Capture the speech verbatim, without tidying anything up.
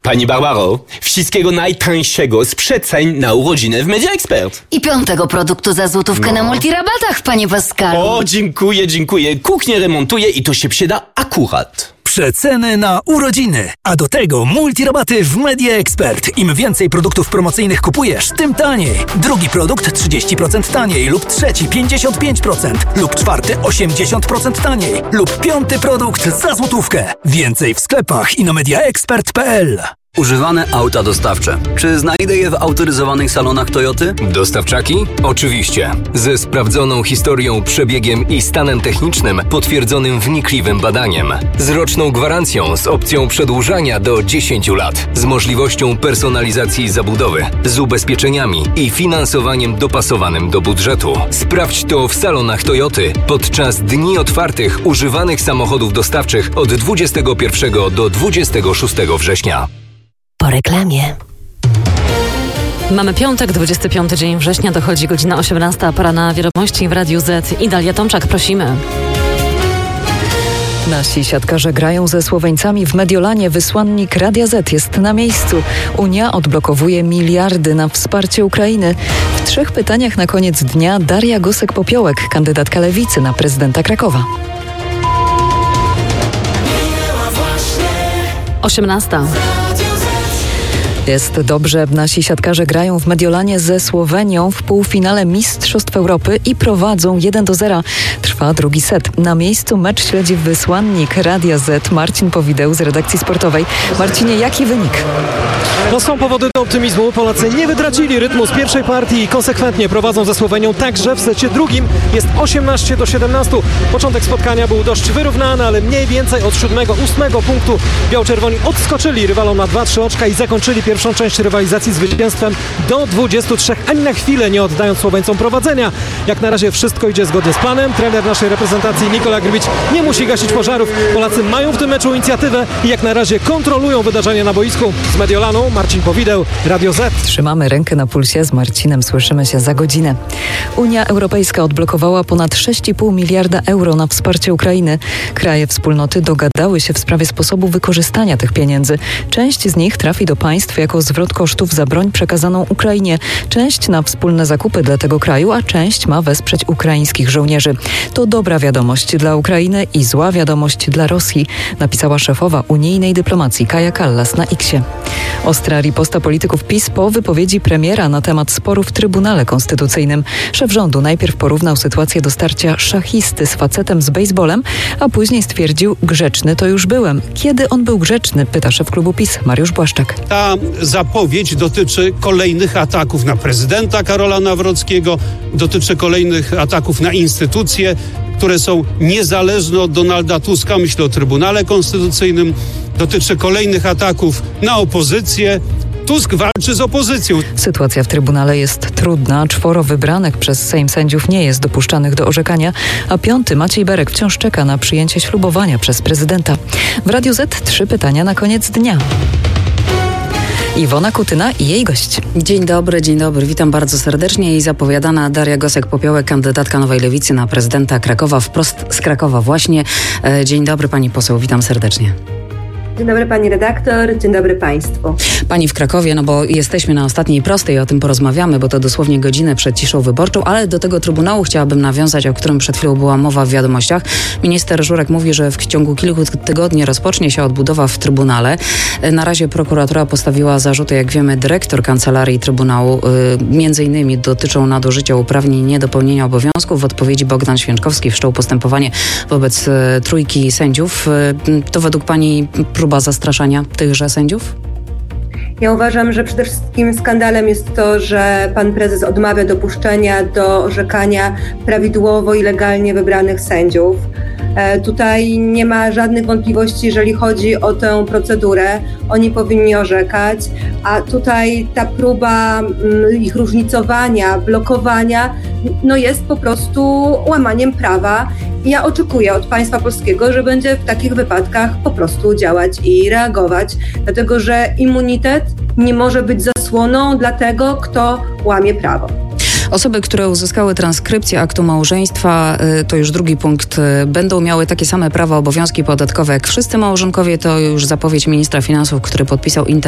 Pani Barbaro, wszystkiego najtańszego z przeceń na urodziny w Media Expert. I piątego produktu za złotówkę no. na multirabatach, panie Pascalu. O, dziękuję, dziękuję. Kuchnię remontuję i to się przyda akurat. Przeceny na urodziny, a do tego multirabaty w Media Expert. Im więcej produktów promocyjnych kupujesz, tym taniej. Drugi produkt trzydzieści procent taniej lub trzeci pięćdziesiąt pięć procent lub czwarty osiemdziesiąt procent taniej lub piąty produkt za złotówkę. Więcej w sklepach i na mediaexpert kropka p l. Używane auta dostawcze. Czy znajdę je w autoryzowanych salonach Toyoty? Dostawczaki? Oczywiście. Ze sprawdzoną historią, przebiegiem i stanem technicznym potwierdzonym wnikliwym badaniem. Z roczną gwarancją z opcją przedłużania do dziesięciu lat. Z możliwością personalizacji zabudowy. Z ubezpieczeniami i finansowaniem dopasowanym do budżetu. Sprawdź to w salonach Toyoty podczas dni otwartych używanych samochodów dostawczych od dwudziestego pierwszego do dwudziestego szóstego września. Po reklamie. Mamy piątek, dwudziesty piąty dzień września, dochodzi godzina osiemnasta, pora na wiadomości w Radiu Z i Dalia Tomczak, prosimy. Nasi siatkarze grają ze Słoweńcami w Mediolanie. Wysłannik Radia Z jest na miejscu. Unia odblokowuje miliardy na wsparcie Ukrainy. W trzech pytaniach na koniec dnia Daria Gosek-Popiołek, kandydatka Lewicy na prezydenta Krakowa. osiemnasta. Jest dobrze. Nasi siatkarze grają w Mediolanie ze Słowenią w półfinale Mistrzostw Europy i prowadzą jeden do zera. Trwa drugi set. Na miejscu mecz śledzi wysłannik Radia Z Marcin Powideł z redakcji sportowej. Marcinie, jaki wynik? No są powody do optymizmu. Polacy nie wytracili rytmu z pierwszej partii i konsekwentnie prowadzą ze Słowenią także w secie drugim. Jest osiemnaście do siedemnastu. Początek spotkania był dość wyrównany, ale mniej więcej od siódmego ósmego punktu biał-czerwoni odskoczyli rywalom na dwa trzy oczka i zakończyli pierwszą część rywalizacji zwycięstwem do dwudziestu trzech, ani na chwilę nie oddając Słoweńcom prowadzenia. Jak na razie wszystko idzie zgodnie z planem. Trener naszej reprezentacji Nikola Grbić nie musi gasić pożarów. Polacy mają w tym meczu inicjatywę i jak na razie kontrolują wydarzenia na boisku. Z Mediolanu Marcin Powideł, Radio Z. Trzymamy rękę na pulsie. Z Marcinem słyszymy się za godzinę. Unia Europejska odblokowała ponad sześć i pół miliarda euro na wsparcie Ukrainy. Kraje wspólnoty dogadały się w sprawie sposobu wykorzystania tych pieniędzy. Część z nich trafi do państw jako zwrot kosztów za broń przekazaną Ukrainie. Część na wspólne zakupy dla tego kraju, a część ma wesprzeć ukraińskich żołnierzy. To dobra wiadomość dla Ukrainy i zła wiadomość dla Rosji, napisała szefowa unijnej dyplomacji Kaja Kallas na X-ie. Ostra riposta polityków PiS po wypowiedzi premiera na temat sporu w Trybunale Konstytucyjnym. Szef rządu najpierw porównał sytuację do starcia szachisty z facetem z bejsbolem, a później stwierdził: grzeczny to już byłem. Kiedy on był grzeczny? Pyta szef klubu PiS Mariusz Błaszczak. Ta zapowiedź dotyczy kolejnych ataków na prezydenta Karola Nawrockiego, dotyczy kolejnych ataków na instytucje, które są niezależne od Donalda Tuska. Myślę o Trybunale Konstytucyjnym. Dotyczy kolejnych ataków na opozycję. Tusk walczy z opozycją. Sytuacja w Trybunale jest trudna. Czworo wybranych przez Sejm sędziów nie jest dopuszczanych do orzekania, a piąty, Maciej Berek, wciąż czeka na przyjęcie ślubowania przez prezydenta. W Radiu Z trzy pytania na koniec dnia. Iwona Kutyna i jej gość. Dzień dobry, dzień dobry. Witam bardzo serdecznie. I zapowiadana Daria Gosek-Popiołek, kandydatka Nowej Lewicy na prezydenta Krakowa, wprost z Krakowa właśnie. Dzień dobry pani poseł, witam serdecznie. Dzień dobry pani redaktor, dzień dobry państwu. Pani w Krakowie, no bo jesteśmy na ostatniej prostej, o tym porozmawiamy, bo to dosłownie godzinę przed ciszą wyborczą, ale do tego Trybunału chciałabym nawiązać, o którym przed chwilą była mowa w wiadomościach. Minister Żurek mówi, że w ciągu kilku tygodni rozpocznie się odbudowa w Trybunale. Na razie prokuratura postawiła zarzuty, jak wiemy, dyrektor Kancelarii Trybunału, yy, między innymi dotyczą nadużycia uprawnień, niedopełnienia obowiązków. W odpowiedzi Bogdan Święczkowski wszczął postępowanie wobec yy, trójki sędziów. Yy, to według pani próba zastraszania tychże sędziów? Ja uważam, że przede wszystkim skandalem jest to, że pan prezes odmawia dopuszczenia do orzekania prawidłowo i legalnie wybranych sędziów. E, tutaj nie ma żadnych wątpliwości, jeżeli chodzi o tę procedurę. Oni powinni orzekać, a tutaj ta próba m, ich różnicowania, blokowania, no jest po prostu łamaniem prawa. Ja oczekuję od państwa polskiego, że będzie w takich wypadkach po prostu działać i reagować, dlatego że immunitet nie może być zasłoną dla tego, kto łamie prawo. Osoby, które uzyskały transkrypcję aktu małżeństwa, to już drugi punkt, będą miały takie same prawa, obowiązki podatkowe jak wszyscy małżonkowie. To już zapowiedź ministra finansów, który podpisał